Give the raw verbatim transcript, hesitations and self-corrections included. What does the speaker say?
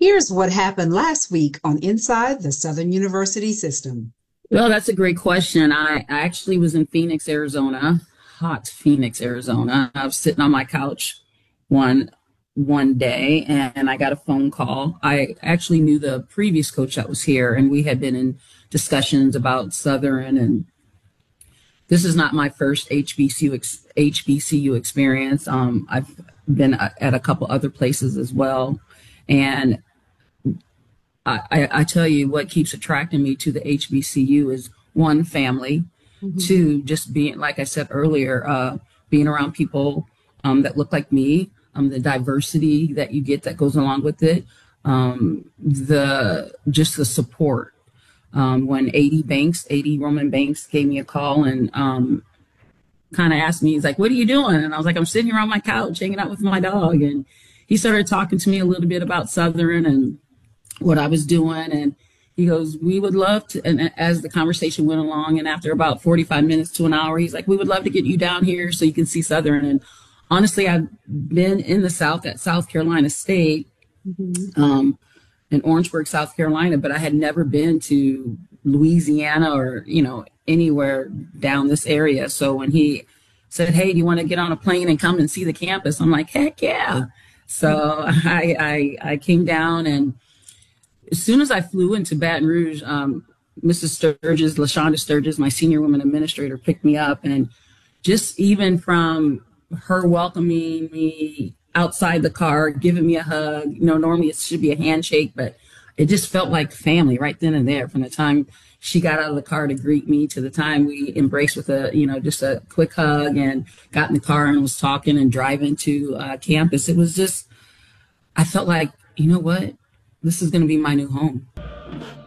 Here's what happened last week on Inside the Southern University System. Well, that's a great question. I I actually was in Phoenix, Arizona, hot Phoenix, Arizona. I was sitting on my couch one one day and I got a phone call. I actually knew the previous coach that was here, and we had been in discussions about Southern, and this is not my first H B C U ex- H B C U experience. Um, I've been at a couple other places as well, and I, I, I tell you what keeps attracting me to the H B C U is one, family, Mhm. two, just being, like I said earlier, uh, being around people um, that look like me, um, the diversity that you get that goes along with it, um, the just the support. Um, when A D Banks, A D Roman Banks gave me a call and um, kind of asked me, he's like, "What are you doing?" And I was like, "I'm sitting here on my couch hanging out with my dog." And he started talking to me a little bit about Southern and what I was doing. And he goes, "We would love to." And as the conversation went along, and after about forty-five minutes to an hour, he's like, "We would love to get you down here so you can see Southern." And honestly, I've been in the South at South Carolina State, Mhm. um, in Orangeburg, South Carolina, but I had never been to Louisiana or, you know, anywhere down this area. So when he said, "Hey, do you want to get on a plane and come and see the campus?" I'm like, "Heck yeah." So I, I, I came down, and as soon as I flew into Baton Rouge, um, Missus Sturgis, LaShonda Sturgis, my senior woman administrator, picked me up. And just even from her welcoming me outside the car, giving me a hug, you know, normally it should be a handshake, but it just felt like family right then and there. From the time she got out of the car to greet me to the time we embraced with a, you know, just a quick hug and got in the car and was talking and driving to uh, campus, it was just, I felt like, you know what? This is going to be my new home.